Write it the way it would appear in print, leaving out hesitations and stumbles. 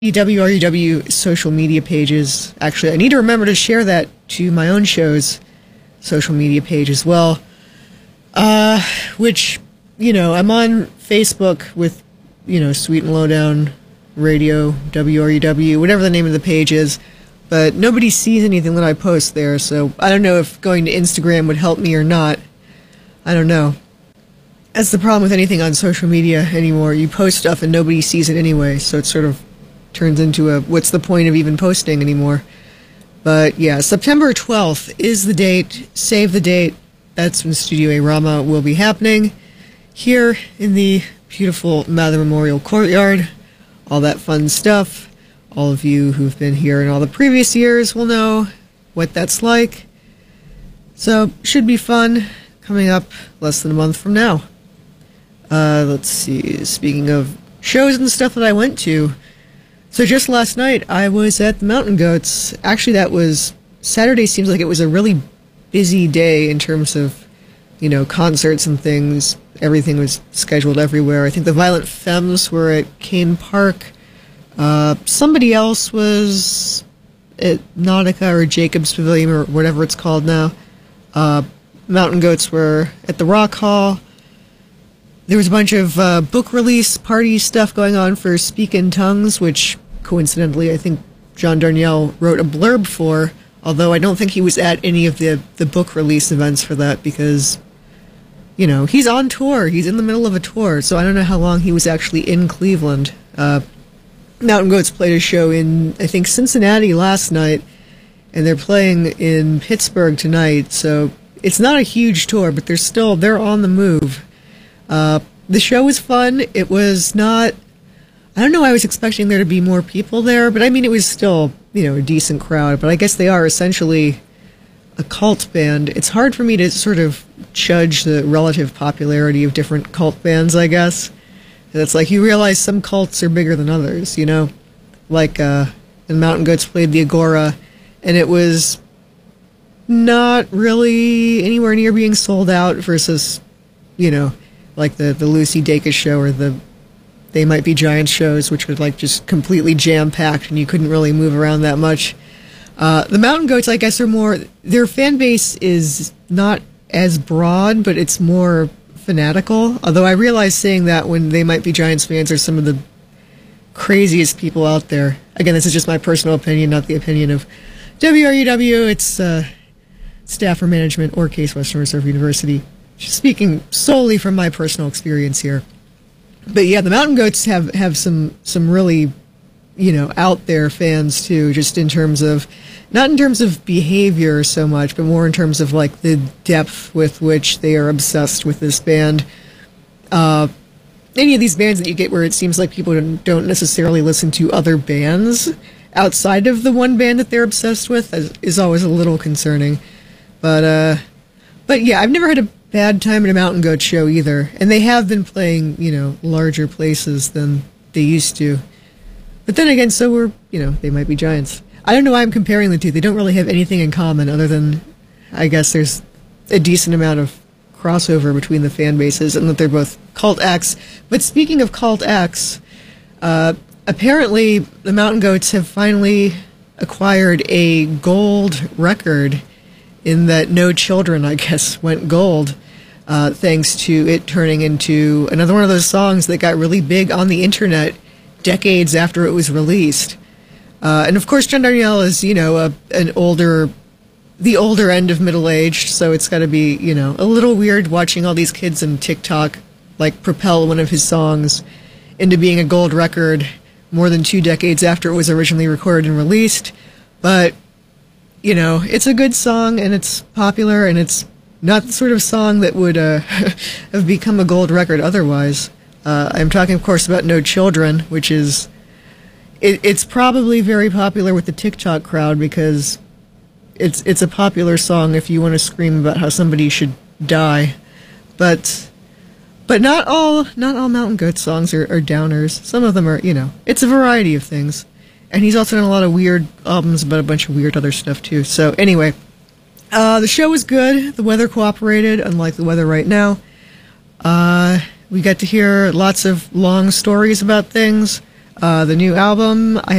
WRUW social media pages. Actually, I need to remember to share that to my own show's social media page as well. Which, I'm on Facebook with, Sweet and Lowdown Radio, WRUW, whatever the name of the page is. But nobody sees anything that I post there, so I don't know if going to Instagram would help me or not. I don't know. That's the problem with anything on social media anymore. You post stuff and nobody sees it anyway, so it sort of turns into a what's the point of even posting anymore. But yeah, September 12th is the date. Save the date. That's when Studio A Rama will be happening here in the beautiful Mather Memorial Courtyard. All that fun stuff. All of you who've been here in all the previous years will know what that's like. So, should be fun. Coming up less than a month from now. Let's see. Speaking of shows and stuff that I went to. So just last night, I was at the Mountain Goats. Actually, that was... Saturday seems like it was a really busy day in terms of, concerts and things. Everything was scheduled everywhere. I think the Violent Femmes were at Kane Park. Somebody else was at Nautica or Jacobs Pavilion or whatever it's called now. Mountain Goats were at the Rock Hall. There was a bunch of book release party stuff going on for Speak in Tongues, which coincidentally I think John Darnielle wrote a blurb for, although I don't think he was at any of the book release events for that because, he's on tour. He's in the middle of a tour, so I don't know how long he was actually in Cleveland. Mountain Goats played a show in, I think, Cincinnati last night, and they're playing in Pittsburgh tonight, so it's not a huge tour, but they're on the move. The show was fun. It was not... I don't know, I was expecting there to be more people there, but it was still, a decent crowd. But I guess they are essentially a cult band. It's hard for me to sort of judge the relative popularity of different cult bands, I guess. It's like you realize some cults are bigger than others, Like, the Mountain Goats played the Agora, and it was not really anywhere near being sold out versus, like the Lucy Dacus show or the They Might Be Giants shows, which were just completely jam-packed and you couldn't really move around that much. The Mountain Goats, I guess, are more... Their fan base is not as broad, but it's more fanatical. Although I realize saying that when They Might Be Giants fans are some of the craziest people out there. Again, this is just my personal opinion, not the opinion of WRUW. It's staff or management or Case Western Reserve University. Just speaking solely from my personal experience here. But yeah, the Mountain Goats have some really, out there fans too, just in terms of, not in terms of behavior so much, but more in terms of the depth with which they are obsessed with this band. Any of these bands that you get where it seems like people don't necessarily listen to other bands outside of the one band that they're obsessed with is always a little concerning. But yeah, I've never had a bad time at a Mountain Goat show either. And they have been playing, larger places than they used to. But then again, so were, They Might Be Giants. I don't know why I'm comparing the two. They don't really have anything in common other than, I guess there's a decent amount of crossover between the fan bases and that they're both cult acts. But speaking of cult acts, apparently the Mountain Goats have finally acquired a gold record in that No Children, I guess, went gold, thanks to it turning into another one of those songs that got really big on the internet decades after it was released. And of course, John Darnielle is, the older end of middle-aged, so it's got to be, a little weird watching all these kids on TikTok, propel one of his songs into being a gold record more than 2 decades after it was originally recorded and released. But it's a good song, and it's popular, and it's not the sort of song that would have become a gold record otherwise. I'm talking, of course, about No Children, which is... It's probably very popular with the TikTok crowd because it's a popular song if you want to scream about how somebody should die. But not all Mountain Goat songs are downers. Some of them are, it's a variety of things. And he's also done a lot of weird albums about a bunch of weird other stuff, too. So, anyway, the show was good. The weather cooperated, unlike the weather right now. We got to hear lots of long stories about things. The new album, I